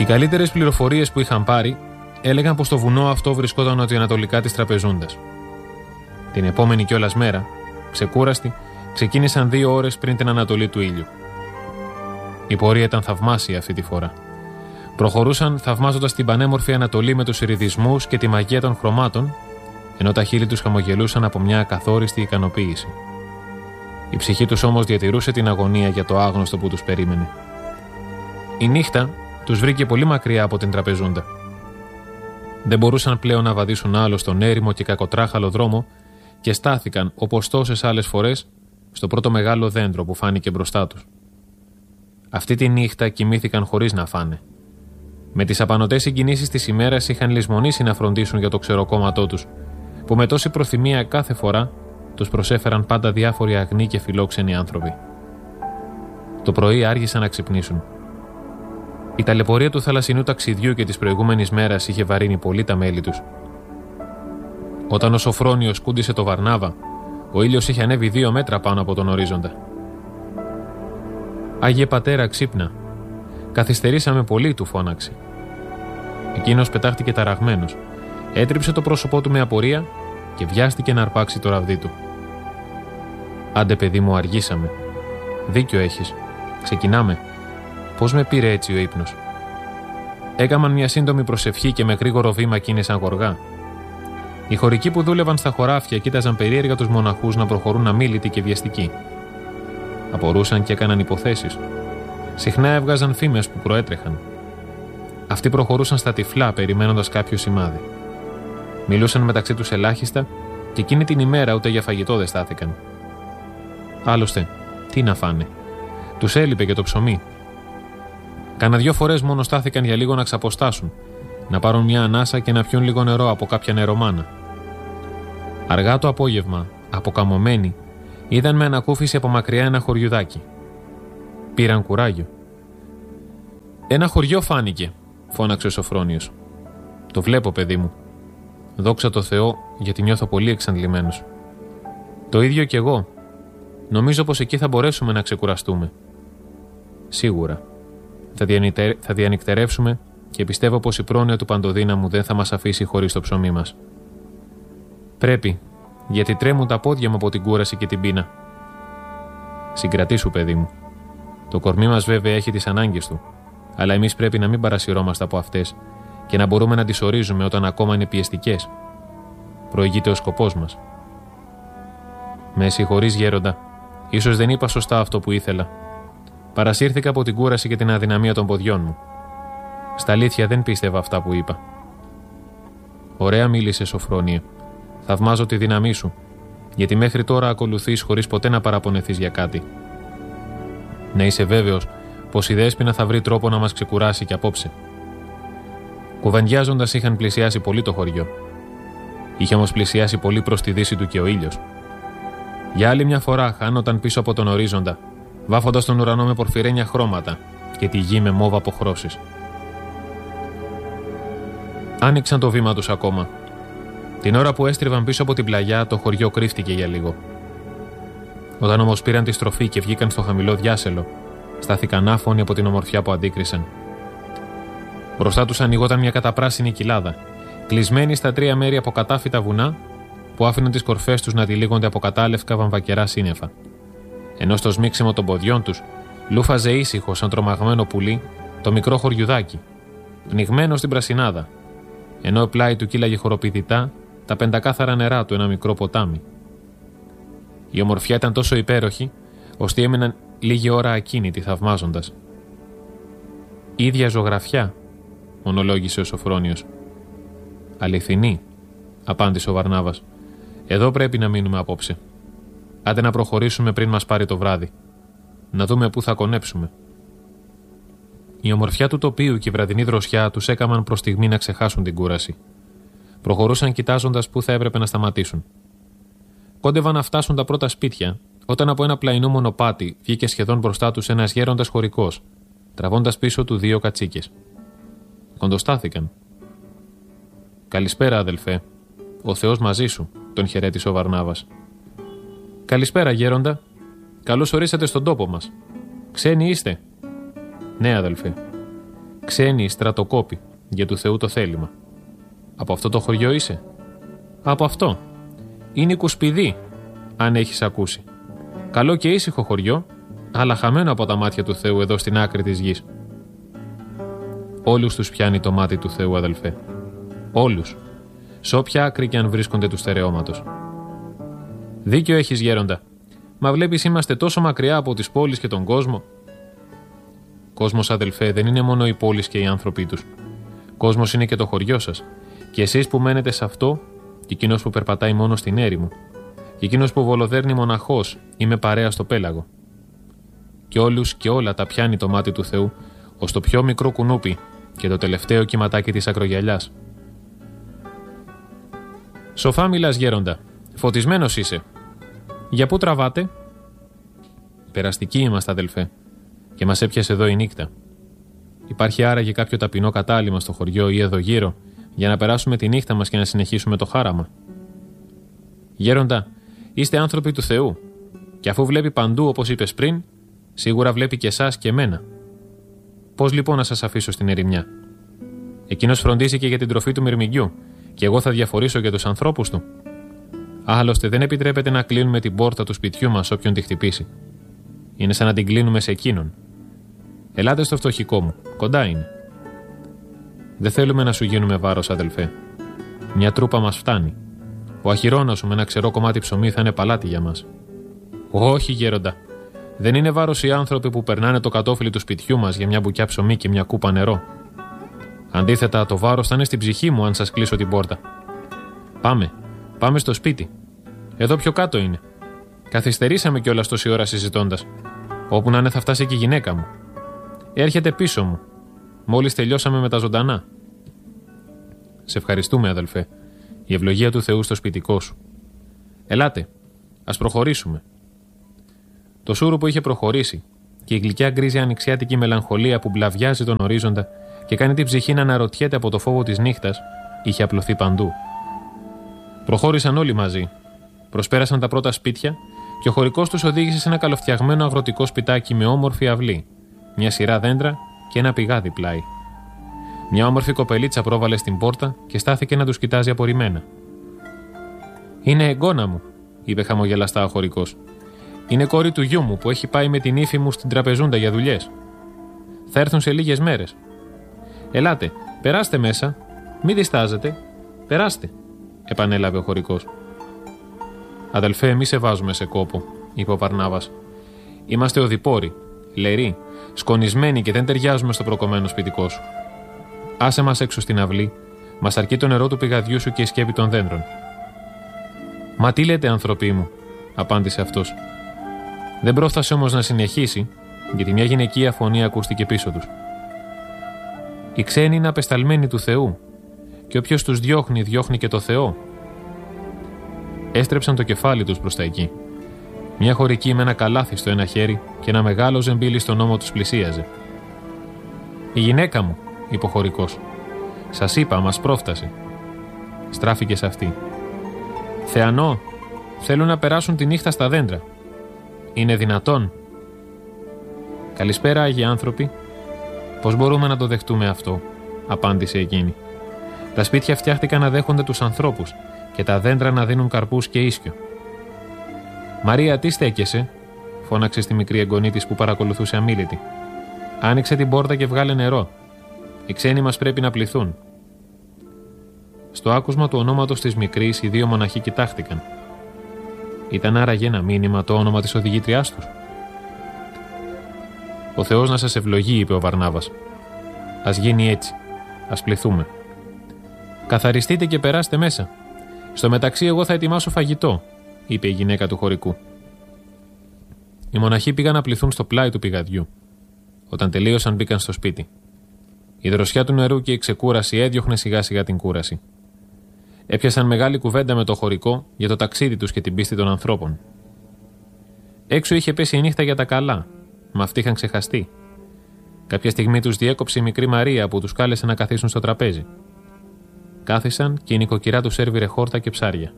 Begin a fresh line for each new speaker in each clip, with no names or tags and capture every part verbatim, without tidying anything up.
Οι καλύτερες πληροφορίες που είχαν πάρει έλεγαν πως το βουνό αυτό βρισκόταν νοτιοανατολικά της Τραπεζούντας. Την επόμενη κιόλας μέρα, ξεκούραστοι, ξεκίνησαν δύο ώρες πριν την ανατολή του ήλιου. Η πορεία ήταν θαυμάσια αυτή τη φορά. Προχωρούσαν θαυμάζοντας την πανέμορφη Ανατολή με τους ιριδισμούς και τη μαγεία των χρωμάτων, ενώ τα χείλη τους χαμογελούσαν από μια ακαθόριστη ικανοποίηση. Η ψυχή τους όμως διατηρούσε την αγωνία για το άγνωστο που τους περίμενε. Η νύχτα τους βρήκε πολύ μακριά από την Τραπεζούντα. Δεν μπορούσαν πλέον να βαδίσουν άλλο στον έρημο και κακοτράχαλο δρόμο και στάθηκαν, όπως τόσες άλλες φορές, στο πρώτο μεγάλο δέντρο που φάνηκε μπροστά τους. Αυτή τη νύχτα κοιμήθηκαν χωρίς να φάνε. Με τις απανωτές συγκινήσεις της ημέρας είχαν λησμονήσει να φροντίσουν για το ξεροκόμματό τους, που με τόση προθυμία κάθε φορά τους προσέφεραν πάντα διάφοροι αγνοί και φιλόξενοι άνθρωποι. Το πρωί άργησαν να ξυπνήσουν. Η ταλαιπωρία του θαλασσινού ταξιδιού και της προηγούμενης μέρας είχε βαρύνει πολύ τα μέλη τους. Όταν ο Σοφρόνιος κούντισε το Βαρνάβα, ο ήλιος είχε ανέβει δύο μέτρα πάνω από τον ορίζοντα. «Άγιε πατέρα, ξύπνα! Καθυστερήσαμε πολύ», του φώναξε. Εκείνος πετάχτηκε ταραγμένος, έτριψε το πρόσωπό του με απορία και βιάστηκε να αρπάξει το ραβδί του. «Άντε, παιδί μου, αργήσαμε. Δίκιο έχεις. Ξεκινάμε. Πώς με πήρε έτσι ο ύπνος?» Έκαναν μια σύντομη προσευχή και με γρήγορο βήμα κίνησαν γοργά. Οι χωρικοί που δούλευαν στα χωράφια κοίταζαν περίεργα τους μοναχούς να προχωρούν αμίλητοι και βιαστικοί. Απορούσαν και έκαναν υποθέσεις. Συχνά έβγαζαν φήμες που προέτρεχαν. Αυτοί προχωρούσαν στα τυφλά, περιμένοντας κάποιο σημάδι. Μιλούσαν μεταξύ τους ελάχιστα και εκείνη την ημέρα ούτε για φαγητό δεν στάθηκαν. Άλλωστε, τι να φάνε. Τους έλειπε και το ψωμί. Κάνα δυο φορές μόνο στάθηκαν για λίγο να ξαποστάσουν, να πάρουν μια ανάσα και να πιούν λίγο νερό από κάποια νερομάνα. Αργά το απόγευμα, αποκαμωμένοι, είδαν με ανακούφιση από μακριά ένα χωριουδάκι. Πήραν κουράγιο. «Ένα χωριό φάνηκε», φώναξε ο Σοφρόνιος. «Το βλέπω, παιδί μου. Δόξα τω Θεώ, γιατί νιώθω πολύ εξαντλημένος. Το ίδιο κι εγώ. Νομίζω πως εκεί θα μπορέσουμε να ξεκουραστούμε. Σίγουρα. Θα, διανυκτερ... θα διανυκτερεύσουμε και πιστεύω πως η πρόνοια του Παντοδύναμου δεν θα μας αφήσει χωρίς το ψωμί μας. Πρέπει, γιατί τρέμουν τα πόδια μου από την κούραση και την πείνα. Συγκρατήσου, παιδί μου. Το κορμί μας βέβαια έχει τις ανάγκες του, αλλά εμείς πρέπει να μην παρασυρώμαστε από αυτές και να μπορούμε να τις ορίζουμε όταν ακόμα είναι πιεστικές. Προηγείται ο σκοπός μας. Με συγχωρείς, γέροντα, ίσως δεν είπα σωστά αυτό που ήθελα. Παρασύρθηκα από την κούραση και την αδυναμία των ποδιών μου. Στα αλήθεια δεν πίστευα αυτά που είπα. Ωραία μίλησε, Σοφρόνιε. Θαυμάζω τη δύναμή σου, γιατί μέχρι τώρα ακολουθείς χωρίς ποτέ να παραπονεθείς για κάτι. Να είσαι βέβαιος πως η Δέσποινα θα βρει τρόπο να μας ξεκουράσει και απόψε. Κουβεντιάζοντας είχαν πλησιάσει πολύ το χωριό. Είχε όμως πλησιάσει πολύ προς τη δύση του και ο ήλιος. Για άλλη μια φορά χάνονταν πίσω από τον ορίζοντα, βάφοντας τον ουρανό με πορφυρένια χρώματα και τη γη με μόβ αποχρώσεις. Άνοιξαν το βήμα τους ακόμα. Την ώρα που έστριβαν πίσω από την πλαγιά, το χωριό κρύφτηκε για λίγο. Όταν όμως πήραν τη στροφή και βγήκαν στο χαμηλό διάσελο, στάθηκαν άφωνοι από την ομορφιά που αντίκρισαν. Μπροστά τους ανοιγόταν μια καταπράσινη κοιλάδα, κλεισμένη στα τρία μέρη από κατάφυτα βουνά που άφηναν τις κορφές τους να τυλίγονται από κατάλευκα βαμβακερά σύννεφα. Ενώ στο σμίξιμο των ποδιών τους λούφαζε ήσυχο σαν τρομαγμένο πουλί το μικρό χωριουδάκι, πνιγμένο στην πρασινάδα, ενώ πλάι του κύλαγε χοροπηδητά τα πεντακάθαρα νερά του ένα μικρό ποτάμι. Η ομορφιά ήταν τόσο υπέροχη, ώστε έμειναν λίγη ώρα ακίνητοι θαυμάζοντας. «Η ίδια ζωγραφιά», μονολόγησε ο Σοφρόνιος. «Αληθινή», απάντησε ο Βαρνάβας. «Εδώ πρέπει να μείνουμε απόψε. Άντε να προχωρήσουμε πριν μας πάρει το βράδυ. Να δούμε πού θα κονέψουμε». Η ομορφιά του τοπίου και η βραδινή δροσιά τους έκαναν προς στιγμή να ξεχάσουν την κούραση. Προχωρούσαν κοιτάζοντας πού θα έπρεπε να σταματήσουν. Κόντευαν να φτάσουν τα πρώτα σπίτια, όταν από ένα πλαϊνό μονοπάτι βγήκε σχεδόν μπροστά τους ένας γέροντας χωρικός, τραβώντας πίσω του δύο κατσίκες. Κοντοστάθηκαν. «Καλησπέρα, αδελφέ. Ο Θεός μαζί σου», τον χαιρέτησε ο Βαρνάβας. «Καλησπέρα, γέροντα. Καλώς ορίσατε στον τόπο μας. Ξένοι είστε?» «Ναι, αδελφέ. Ξένοι στρατοκόποι για του Θεού το θέλημα. Από αυτό το χωριό είσαι? Από αυτό. Είναι η Κουσπιδή, αν έχεις ακούσει. Καλό και ήσυχο χωριό, αλλά χαμένο από τα μάτια του Θεού εδώ στην άκρη της γης. Όλους τους πιάνει το μάτι του Θεού, αδελφέ. Όλους. Σ' όποια άκρη και αν βρίσκονται του στερεώματος. Δίκιο έχεις, γέροντα. Μα βλέπεις, είμαστε τόσο μακριά από τις πόλεις και τον κόσμο. Κόσμος, αδελφέ, δεν είναι μόνο οι πόλεις και οι άνθρωποι τους. Κόσμος είναι και το χωριό σας. Και εσείς που μένετε σε αυτό, και εκείνος που περπατάει μόνο στην έρημο, και εκείνος που βολοδέρνει μοναχός ή με παρέα στο πέλαγο. Και όλους και όλα τα πιάνει το μάτι του Θεού, ως το πιο μικρό κουνούπι και το τελευταίο κυματάκι της ακρογιαλιάς. Σοφά μιλάς, γέροντα. Φωτισμένος είσαι. Για πού τραβάτε? Περαστικοί είμαστε, αδελφέ, και μας έπιασε εδώ η νύχτα. Υπάρχει άραγε κάποιο ταπεινό κατάλημα στο χωριό ή εδώ γύρω, για να περάσουμε τη νύχτα μας και να συνεχίσουμε το χάραμα? Γέροντα, είστε άνθρωποι του Θεού, και αφού βλέπει παντού όπως είπες πριν, σίγουρα βλέπει και εσάς και εμένα. Πώς λοιπόν να σας αφήσω στην ερημιά? Εκείνος φροντίζει και για την τροφή του μυρμηγκιού, και εγώ θα διαφορήσω για τους ανθρώπους του. Άλλωστε δεν επιτρέπεται να κλείνουμε την πόρτα του σπιτιού μας όποιον τη χτυπήσει. Είναι σαν να την κλείνουμε σε εκείνον. Ελάτε στο φτωχικό μου, κοντά είναι. Δεν θέλουμε να σου γίνουμε βάρος, αδελφέ. Μια τρούπα μας φτάνει. Ο αχυρώνας σου με ένα ξερό κομμάτι ψωμί θα είναι παλάτι για μας. Όχι, γέροντα. Δεν είναι βάρος οι άνθρωποι που περνάνε το κατόφλι του σπιτιού μας για μια μπουκιά ψωμί και μια κούπα νερό. Αντίθετα, το βάρος θα είναι στην ψυχή μου αν σας κλείσω την πόρτα. Πάμε, πάμε στο σπίτι. Εδώ πιο κάτω είναι. Καθυστερήσαμε κιόλας τόση ώρα συζητώντας. Όπου να είναι θα φτάσει και η γυναίκα μου. Έρχεται πίσω μου. Μόλις τελειώσαμε με τα ζωντανά. Σε ευχαριστούμε, αδελφέ. Η ευλογία του Θεού στο σπιτικό σου. Ελάτε, ας προχωρήσουμε. Το σούρο που είχε προχωρήσει και η γλυκιά γκρίζια ανοιξιάτικη μελαγχολία που μπλαβιάζει τον ορίζοντα και κάνει την ψυχή να αναρωτιέται από το φόβο της νύχτας, είχε απλωθεί παντού. Προχώρησαν όλοι μαζί. Προσπέρασαν τα πρώτα σπίτια και ο χωρικός τους οδήγησε σε ένα καλοφτιαγμένο αγροτικό σπιτάκι με όμορφη αυλή, μια σειρά δέντρα και ένα πηγάδι πλάι. Μια όμορφη κοπελίτσα πρόβαλε στην πόρτα και στάθηκε να τους κοιτάζει απορριμμένα. «Είναι εγγόνα μου», είπε χαμογελαστά ο χωρικός. «Είναι κόρη του γιού μου που έχει πάει με την ύφη μου στην τραπεζούντα για δουλειές. Θα έρθουν σε λίγες μέρες. Ελάτε, περάστε μέσα, μην διστάζετε, περάστε», επανέλαβε ο χωρικός. «Αδελφέ, μη σε βάζουμε σε κόπο», είπε ο Βαρνάβας. «Είμαστε οδηπόροι, λεροί, σκονισμένοι και δεν ταιριάζουμε στο προκομμένο σπιτικό σου. Άσε μας έξω στην αυλή, μας αρκεί το νερό του πηγαδιού σου και η σκέπη των δέντρων». «Μα τι λέτε, ανθρωποί μου», απάντησε αυτός. Δεν πρόφθασε όμως να συνεχίσει, γιατί μια γυναικεία φωνή ακούστηκε πίσω τους. «Οι ξένοι είναι απεσταλμένοι του Θεού, και όποιος τους διώχνει, διώχνει και το Θεό». Έστρεψαν το κεφάλι τους προς τα εκεί. Μια χωρική με ένα καλάθι στο ένα χέρι και ένα μεγάλο ζεμπίλι στον ώμο τους πλησίαζε. «Η γυναίκα μου», είπε ο χωρικός. «Σας είπα, μας πρόφτασε». Στράφηκε σε αυτή. «Θεανό, θέλουν να περάσουν τη νύχτα στα δέντρα. Είναι δυνατόν?» «Καλησπέρα, Άγιοι άνθρωποι. Πώς μπορούμε να το δεχτούμε αυτό?» απάντησε εκείνη. «Τα σπίτια φτιάχτηκαν να δέχονται τους ανθρώπους και τα δέντρα να δίνουν καρπούς και ίσκιο». «Μαρία, τι στέκεσαι?» φώναξε στη μικρή εγγονή της που παρακολουθούσε αμίλητη. «Άνοιξε την πόρτα και βγάλε νερό. Οι ξένοι μας πρέπει να πληθούν». Στο άκουσμα του ονόματος της μικρής, οι δύο μοναχοί κοιτάχτηκαν. Ήταν άραγε ένα μήνυμα το όνομα της οδηγήτριάς τους? «Ο Θεός να σας ευλογεί», είπε ο Βαρνάβας. «Ας γίνει έτσι. Ας πληθούμε. Καθαριστείτε και περάστε μέσα. Στο μεταξύ εγώ θα ετοιμάσω φαγητό», είπε η γυναίκα του χωρικού. Οι μοναχοί πήγαν να πληθούν στο πλάι του πηγαδιού. Όταν τελείωσαν, μπήκαν στο σπίτι. Η δροσιά του νερού και η ξεκούραση έδιωχνε σιγά σιγά την κούραση. Έπιασαν μεγάλη κουβέντα με το χωρικό για το ταξίδι τους και την πίστη των ανθρώπων. Έξω είχε πέσει η νύχτα για τα καλά, μα αυτοί είχαν ξεχαστεί. Κάποια στιγμή τους διέκοψε η μικρή Μαρία που τους κάλεσε να καθίσουν στο τραπέζι. Κάθισαν και η νοικοκυρά τους σέρβιρε χόρτα και ψάρια.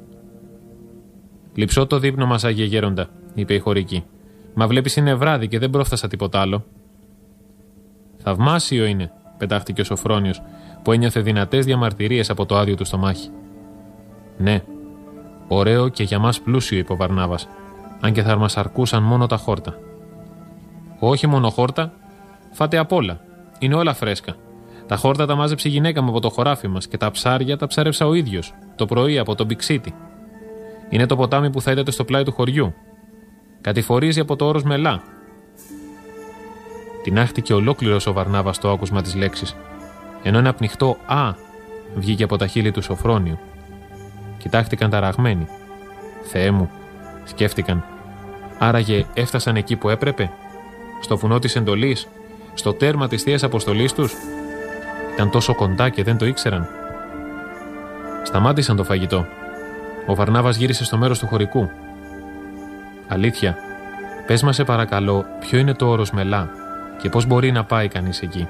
«Λειψώ το δείπνο μας, Άγιε Γέροντα», είπε η χωρική. «Μα βλέπεις είναι βράδυ και δεν πρόφτασα τίποτα άλλο». «Θαυμάσιο είναι», πετάχτηκε ο Σοφρόνιος, που ένιωθε δυνατές διαμαρτυρίες από το άδειο του στομάχι. Ναι, ωραίο και για μας πλούσιο, είπε ο Βαρνάβας, αν και θα μας αρκούσαν μόνο τα χόρτα. Όχι μόνο χόρτα, φάτε απ' όλα. Είναι όλα φρέσκα. Τα χόρτα τα μάζεψε η γυναίκα μου από το χωράφι μας και τα ψάρια τα ψάρεψα ο ίδιος, το πρωί από τον Μπιξίτη. Είναι το ποτάμι που θα είδατε στο πλάι του χωριού. Κατηφορίζει από το όρος Μελά. Τινάχτηκε ολόκληρος ο Βαρνάβας στο άκουσμα της λέξης, ενώ ένα πνιχτό «Α» βγήκε από τα χείλη του Σοφρόνιου. Κοιτάχτηκαν ταραγμένοι. Θεέ μου, σκέφτηκαν, άραγε έφτασαν εκεί που έπρεπε, στο βουνό της εντολής, στο τέρμα της Θείας Αποστολής τους. Ήταν τόσο κοντά και δεν το ήξεραν. Σταμάτησαν το φαγητό. Ο Βαρνάβας γύρισε στο μέρος του χωρικού. Αλήθεια, πες μας σε παρακαλώ ποιο είναι το όρος Μελά και πώς μπορεί να πάει κανείς εκεί.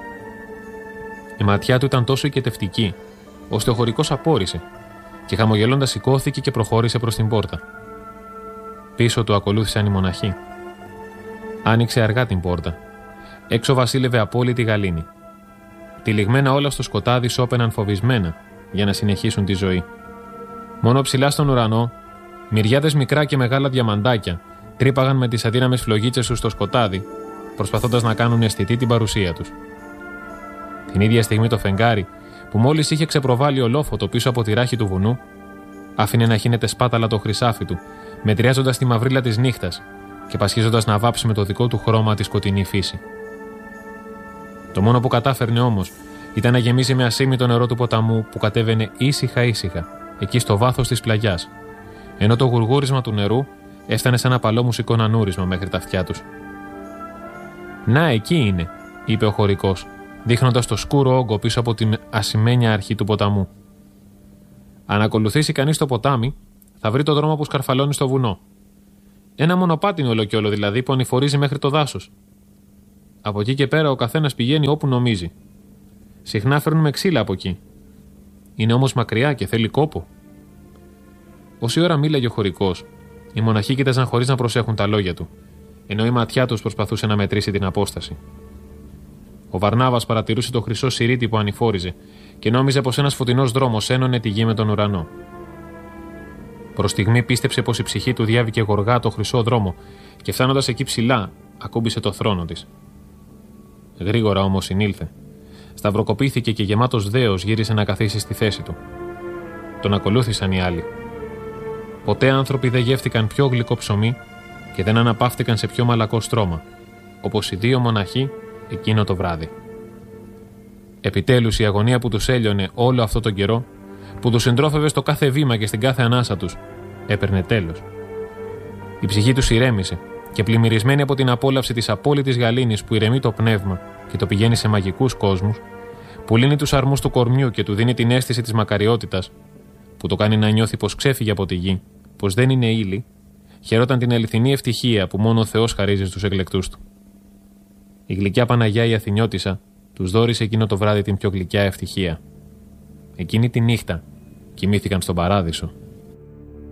Η ματιά του ήταν τόσο οικετευτική, ώστε ο χωρικός απόρρισε και χαμογελώντας σηκώθηκε και προχώρησε προς την πόρτα. Πίσω του ακολούθησαν οι μοναχοί. Άνοιξε αργά την πόρτα. Έξω βασίλευε απόλυτη γαλήνη. Τυλιγμένα όλα στο σκοτάδι σώπαιναν φοβισμένα για να συνεχίσουν τη ζωή. Μόνο ψηλά στον ουρανό, μυριάδες μικρά και μεγάλα διαμαντάκια τρύπαγαν με τις αδύναμες φλογίτσες τους στο σκοτάδι, προσπαθώντας να κάνουν αισθητή την παρουσία τους. Την ίδια στιγμή το φεγγάρι, που μόλις είχε ξεπροβάλει ολόφωτο πίσω από τη ράχη του βουνού, άφηνε να χύνεται σπάταλα το χρυσάφι του, μετριάζοντας τη μαυρίλα της νύχτας και πασχίζοντας να βάψει με το δικό του χρώμα τη σκοτεινή φύση. Το μόνο που κατάφερνε όμως ήταν να γεμίσει με ασήμι το νερό του ποταμού που κατέβαινε ήσυχα ήσυχα εκεί στο βάθος της πλαγιάς, ενώ το γουργούρισμα του νερού έφτανε σαν ένα παλό μουσικό νανούρισμα μέχρι τα αυτιά τους. «Να, εκεί είναι», είπε ο χωρικός, δείχνοντας το σκούρο όγκο πίσω από την ασημένια αρχή του ποταμού. Αν ακολουθήσει κανείς το ποτάμι, θα βρει το δρόμο που σκαρφαλώνει στο βουνό. Ένα μονοπάτι όλο και όλο δηλαδή που ανηφορίζει μέχρι το δάσος. Από εκεί και πέρα ο καθένας πηγαίνει όπου νομίζει. Συχνά φέρνουμε ξύλα από εκεί. Είναι όμως μακριά και θέλει κόπο. Όση ώρα μίλαγε ο χωρικός, οι μοναχοί κοίταζαν χωρίς να προσέχουν τα λόγια του, ενώ η ματιά τους προσπαθούσε να μετρήσει την απόσταση. Ο Βαρνάβας παρατηρούσε το χρυσό σιρίτι που ανηφόριζε και νόμιζε πως ένας φωτεινός δρόμος ένωνε τη γη με τον ουρανό. Προς στιγμή πίστεψε πως η ψυχή του διάβηκε γοργά το χρυσό δρόμο και φτάνοντας εκεί ψηλά, ακούμπησε το θρόνο της. Γρήγορα όμως συνήλθε. Σταυροκοπήθηκε και γεμάτος δέος γύρισε να καθίσει στη θέση του. Τον ακολούθησαν οι άλλοι. Ποτέ άνθρωποι δεν γεύτηκαν πιο γλυκό ψωμί και δεν αναπαύτηκαν σε πιο μαλακό στρώμα, όπως οι δύο μοναχοί εκείνο το βράδυ. Επιτέλους η αγωνία που τους έλειωνε όλο αυτό τον καιρό, που τους συντρόφευε στο κάθε βήμα και στην κάθε ανάσα τους, έπαιρνε τέλος. Η ψυχή τους ηρέμησε και πλημμυρισμένη από την απόλαυση της απόλυτης γαλήνης που ηρεμεί το πνεύμα και το πηγαίνει σε μαγικούς κόσμους, που λύνει τους αρμούς του κορμιού και του δίνει την αίσθηση της μακαριότητας, που το κάνει να νιώθει πως ξέφυγε από τη γη, πως δεν είναι ύλη, χαιρόταν την αληθινή ευτυχία που μόνο ο Θεός χαρίζει στους εκλεκτούς του. Η γλυκιά Παναγιά η Αθηνιώτισσα τους δώρισε εκείνο το βράδυ την πιο γλυκιά ευτυχία. Εκείνη τη νύχτα κοιμήθηκαν στον παράδεισο.